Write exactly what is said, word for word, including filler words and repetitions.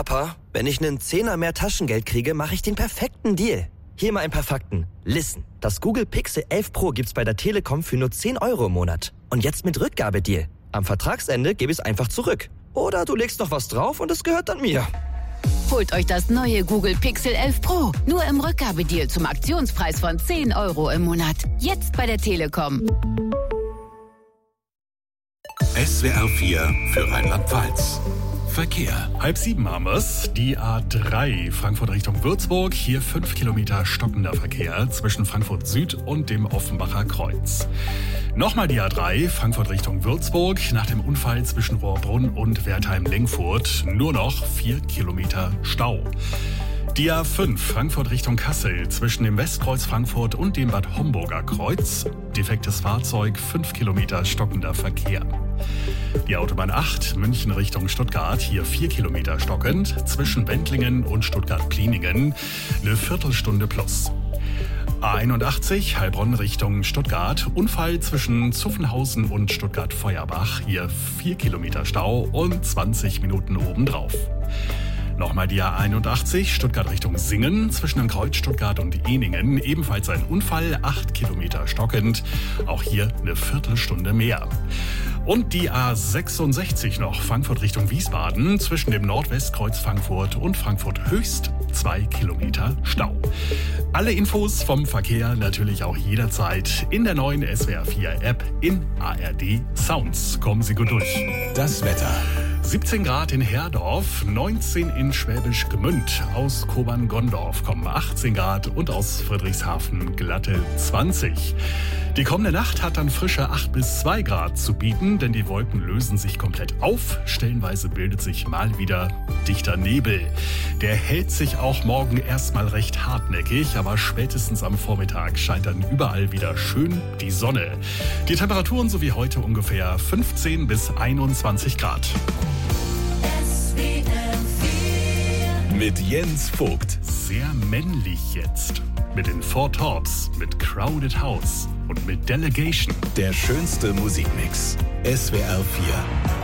Papa, wenn ich einen Zehner mehr Taschengeld kriege, mache ich den perfekten Deal. Hier mal ein paar Fakten. Listen, das Google Pixel elf Pro gibt's bei der Telekom für nur zehn Euro im Monat. Und jetzt mit Rückgabedeal. Am Vertragsende gebe ich es einfach zurück. Oder du legst noch was drauf und es gehört dann mir. Holt euch das neue Google Pixel elf Pro. Nur im Rückgabedeal zum Aktionspreis von zehn Euro im Monat. Jetzt bei der Telekom. S W R vier für Rheinland-Pfalz. Verkehr. Halb sieben haben wir's. Die A drei Frankfurt Richtung Würzburg. Hier fünf Kilometer stockender Verkehr zwischen Frankfurt Süd und dem Offenbacher Kreuz. Nochmal die A drei Frankfurt Richtung Würzburg. Nach dem Unfall zwischen Rohrbrunn und Wertheim-Lengfurt nur noch vier Kilometer Stau. Die A fünf Frankfurt Richtung Kassel zwischen dem Westkreuz Frankfurt und dem Bad Homburger Kreuz. Defektes Fahrzeug, fünf Kilometer stockender Verkehr. Die Autobahn acht München Richtung Stuttgart, hier vier Kilometer stockend, zwischen Wendlingen und Stuttgart-Pliningen, eine Viertelstunde plus. A einundachtzig Heilbronn Richtung Stuttgart, Unfall zwischen Zuffenhausen und Stuttgart-Feuerbach, hier vier Kilometer Stau und zwanzig Minuten obendrauf. Nochmal die A einundachtzig, Stuttgart Richtung Singen, zwischen dem Kreuz Stuttgart und Ehningen, ebenfalls ein Unfall, acht Kilometer stockend, auch hier eine Viertelstunde mehr. Und die A sechsundsechzig noch, Frankfurt Richtung Wiesbaden, zwischen dem Nordwestkreuz Frankfurt und Frankfurt Höchst, zwei Kilometer Stau. Alle Infos vom Verkehr natürlich auch jederzeit in der neuen S W R vier App in A R D Sounds. Kommen Sie gut durch. Das Wetter. siebzehn Grad in Herdorf, neunzehn in Schwäbisch Gmünd, aus Kobern-Gondorf kommen achtzehn Grad und aus Friedrichshafen glatte zwanzig. Die kommende Nacht hat dann frische acht bis zwei Grad zu bieten, denn die Wolken lösen sich komplett auf. Stellenweise bildet sich mal wieder dichter Nebel. Der hält sich auch morgen erstmal recht hartnäckig, aber spätestens am Vormittag scheint dann überall wieder schön die Sonne. Die Temperaturen so wie heute ungefähr fünfzehn bis einundzwanzig Grad. Mit Jens Vogt. Sehr männlich jetzt. Mit den Four Tops, mit Crowded House und mit Delegation. Der schönste Musikmix. S W R vier.